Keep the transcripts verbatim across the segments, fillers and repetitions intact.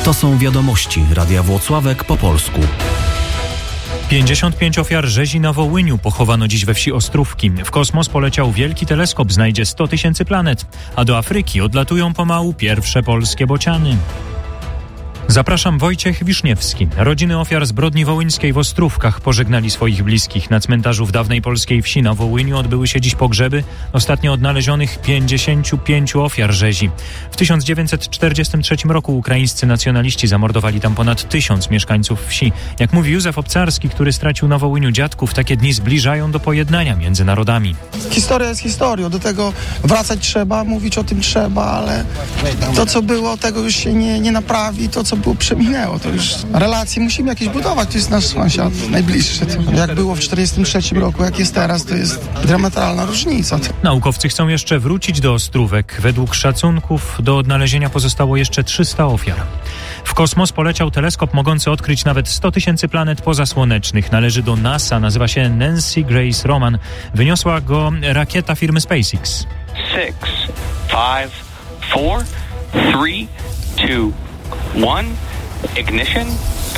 To są wiadomości Radia Włocławek po polsku. pięćdziesiąt pięć ofiar rzezi na Wołyniu pochowano dziś we wsi Ostrówki. W kosmos poleciał wielki teleskop, znajdzie sto tysięcy planet, a do Afryki odlatują pomału pierwsze polskie bociany. Zapraszam, Wojciech Wiszniewski. Rodziny ofiar zbrodni wołyńskiej w Ostrówkach pożegnali swoich bliskich. Na cmentarzu w dawnej polskiej wsi na Wołyniu odbyły się dziś pogrzeby ostatnio odnalezionych pięćdziesięciu pięciu ofiar rzezi. W tysiąc dziewięćset czterdziestym trzecim roku ukraińscy nacjonaliści zamordowali tam ponad tysiąc mieszkańców wsi. Jak mówi Józef Obcarski, który stracił na Wołyniu dziadków, takie dni zbliżają do pojednania między narodami. Historia jest historią, do tego wracać trzeba, mówić o tym trzeba, ale to, co było, tego już się nie, nie naprawi, to, co było, przeminęło. To już relacje musimy jakieś budować. To jest nasz sąsiad najbliższy. To jak było w czterdziestym trzecim roku, jak jest teraz, to jest dramatalna różnica. Naukowcy chcą jeszcze wrócić do Ostrówek. Według szacunków do odnalezienia pozostało jeszcze trzysta ofiar. W kosmos poleciał teleskop mogący odkryć nawet sto tysięcy planet pozasłonecznych. Należy do NASA, nazywa się Nancy Grace Roman. Wyniosła go rakieta firmy SpaceX. Six, five, four, three, two, one, ignition,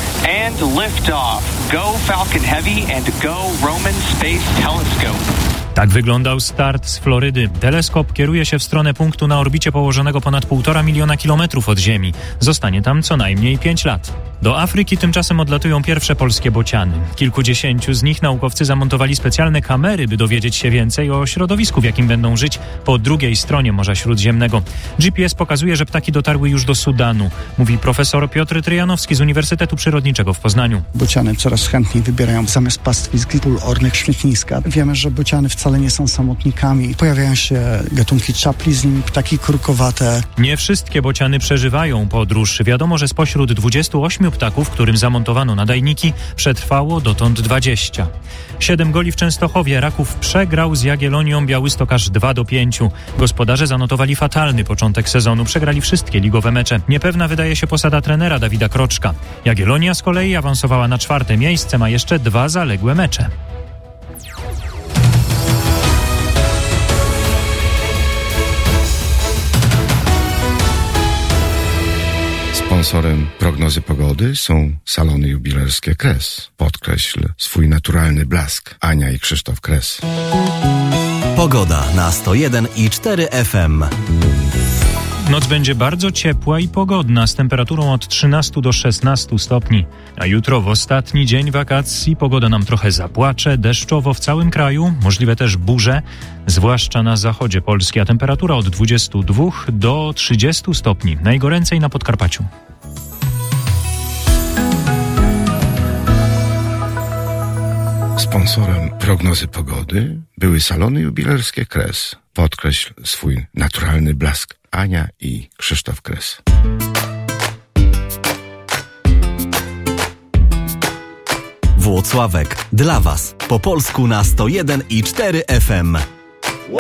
and liftoff. Go Falcon Heavy and go Roman Space Telescope. Tak wyglądał start z Florydy. Teleskop kieruje się w stronę punktu na orbicie położonego ponad półtora miliona kilometrów od Ziemi. Zostanie tam co najmniej pięć lat. Do Afryki tymczasem odlatują pierwsze polskie bociany. Kilkudziesięciu z nich naukowcy zamontowali specjalne kamery, by dowiedzieć się więcej o środowisku, w jakim będą żyć po drugiej stronie Morza Śródziemnego. G P S pokazuje, że ptaki dotarły już do Sudanu, mówi profesor Piotr Tryjanowski z Uniwersytetu Przyrodniczego w Poznaniu. Bociany coraz chętniej wybierają zamiast pastwisk pól ornych śmietniska. Wiemy, że bociany wcale nie są samotnikami. Pojawiają się gatunki czapli z nimi, ptaki kurkowate. Nie wszystkie bociany przeżywają podróż. Wiadomo, że spośród dwudziestu ośmiu ptaków, którym zamontowano nadajniki, przetrwało dotąd dwadzieścia. Siedem goli w Częstochowie. Raków przegrał z Jagiellonią Białystok aż dwa do pięciu. Gospodarze zanotowali fatalny początek sezonu. Przegrali wszystkie ligowe mecze. Niepewna wydaje się posada trenera Dawida Kroczka. Jagiellonia z kolei awansowała na czwarte miejsce, ma jeszcze dwa zaległe mecze. Sponsorem prognozy pogody są salony jubilerskie Kres. Podkreśl swój naturalny blask. Ania i Krzysztof Kres. Pogoda na sto jeden i cztery F M. Noc będzie bardzo ciepła i pogodna, z temperaturą od trzynastu do szesnastu stopni. A jutro, w ostatni dzień wakacji, pogoda nam trochę zapłacze, deszczowo w całym kraju, możliwe też burze, zwłaszcza na zachodzie Polski, a temperatura od dwudziestu dwóch do trzydziestu stopni, najgoręcej na Podkarpaciu. Sponsorem prognozy pogody były salony jubilerskie Kres. Podkreśl swój naturalny blask. Ania i Krzysztof Kres. Włocławek dla Was po polsku na sto jeden i cztery F M.